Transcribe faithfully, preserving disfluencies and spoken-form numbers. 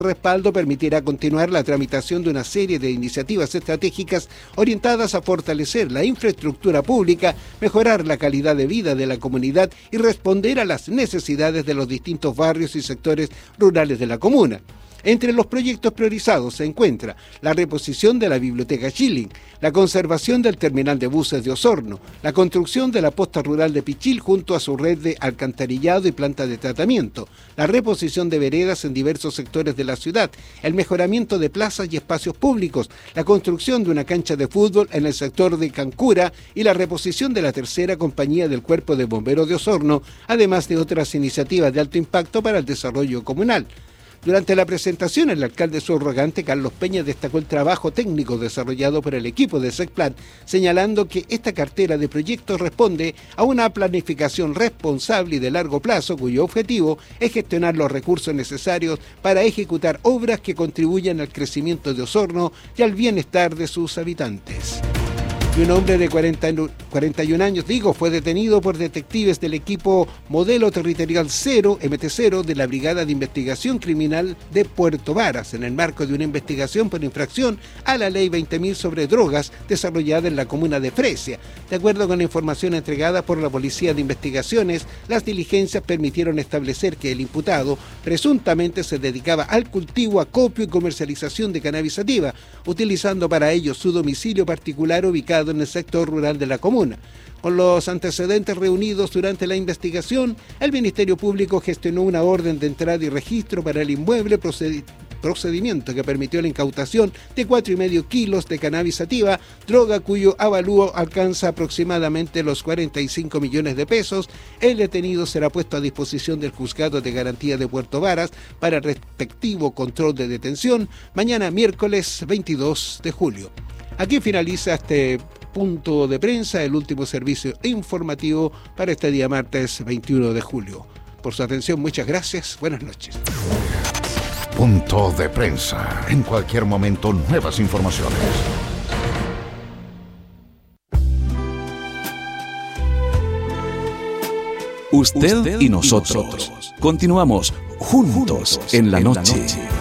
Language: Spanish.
respaldo permitirá continuar la tramitación de una serie de iniciativas estratégicas orientadas a fortalecer la infraestructura pública, mejorar la calidad de vida de la comunidad y responder a las necesidades de los distintos barrios y sectores rurales de la comuna. Entre los proyectos priorizados se encuentra la reposición de la Biblioteca Schilling, la conservación del terminal de buses de Osorno, la construcción de la posta rural de Pichil junto a su red de alcantarillado y planta de tratamiento, la reposición de veredas en diversos sectores de la ciudad, el mejoramiento de plazas y espacios públicos, la construcción de una cancha de fútbol en el sector de Cancura y la reposición de la tercera compañía del Cuerpo de Bomberos de Osorno, además de otras iniciativas de alto impacto para el desarrollo comunal. Durante la presentación, el alcalde subrogante Carlos Peña destacó el trabajo técnico desarrollado por el equipo de SECPLAN, señalando que esta cartera de proyectos responde a una planificación responsable y de largo plazo, cuyo objetivo es gestionar los recursos necesarios para ejecutar obras que contribuyan al crecimiento de Osorno y al bienestar de sus habitantes. Y un hombre de cuarenta y un años, digo, fue detenido por detectives del equipo Modelo Territorial cero, M T cero, de la Brigada de Investigación Criminal de Puerto Varas, en el marco de una investigación por infracción a la Ley veinte mil sobre drogas desarrollada en la comuna de Fresia. De acuerdo con la información entregada por la Policía de Investigaciones, las diligencias permitieron establecer que el imputado presuntamente se dedicaba al cultivo, acopio y comercialización de cannabis sativa, utilizando para ello su domicilio particular ubicado en el sector rural de la comuna. Con los antecedentes reunidos durante la investigación, el Ministerio Público gestionó una orden de entrada y registro para el inmueble, proced- procedimiento que permitió la incautación de cuatro y medio kilos de cannabis sativa, droga cuyo avalúo alcanza aproximadamente los cuarenta y cinco millones de pesos. El detenido será puesto a disposición del Juzgado de Garantía de Puerto Varas para el respectivo control de detención mañana miércoles veintidós de julio. Aquí finaliza este punto de prensa, el último servicio informativo para este día martes veintiuno de julio. Por su atención, muchas gracias. Buenas noches. Punto de prensa. En cualquier momento, nuevas informaciones. Usted y nosotros. Continuamos juntos en la noche.